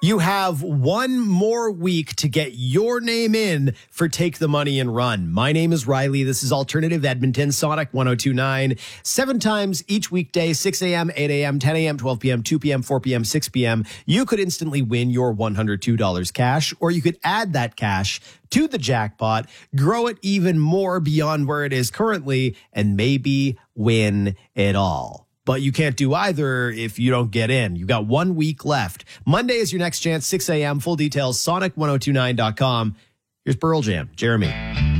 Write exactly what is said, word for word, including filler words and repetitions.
You have one more week to get your name in for Take the Money and Run. My name is Riley. This is Alternative Edmonton, Sonic one oh two point nine. Seven times each weekday, six a.m., eight a.m., ten a.m., twelve p.m., two p.m., four p.m., six p.m. You could instantly win your one hundred two dollars cash, or you could add that cash to the jackpot, grow it even more beyond where it is currently, and maybe win it all. But you can't do either if you don't get in. You've got one week left. Monday is your next chance, six a.m. Full details, sonic ten twenty-nine dot com. Here's Pearl Jam, Jeremy.